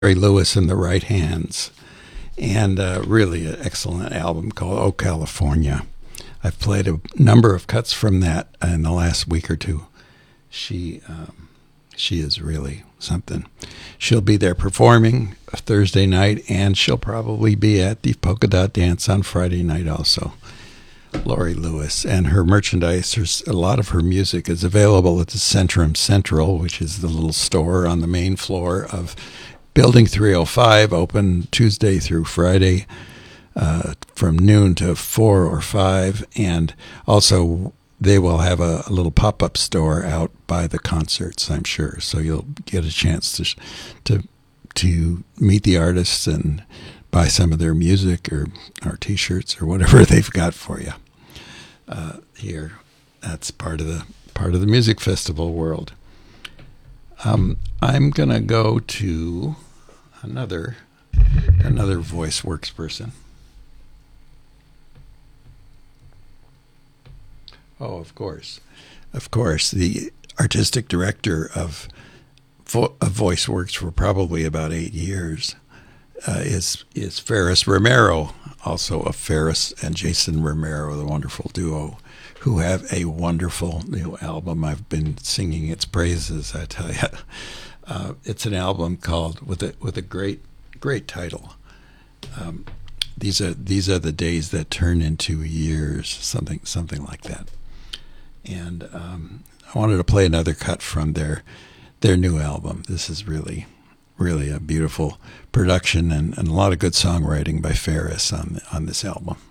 Larry Lewis and the Right Hands, and really an excellent album called "Oh California." I've played a number of cuts from that in the last week or two. She is really something. She'll be there performing Thursday night, and she'll probably be at the Polka Dot Dance on Friday night also. Laurie Lewis, and her merchandise, a lot of her music is available at the Centrum Central, which is the little store on the main floor of Building 305, open Tuesday through Friday from noon to 4 or 5. And also they will have a little pop-up store out by the concerts, I'm sure. So you'll get a chance to meet the artists and buy some of their music or T-shirts or whatever they've got for you here. That's part of the music festival world. I'm gonna go to another Voice Works person. Oh, of course, the artistic director of Voice Works for probably about 8 years is Ferris Romero, also of Ferris and Jason Romero, the wonderful duo, who have a wonderful new album. I've been singing its praises, I tell you. It's an album called with a great title. These are the days that turn into years, something like that. And I wanted to play another cut from their new album. This is really a beautiful production and a lot of good songwriting by Ferris on this album.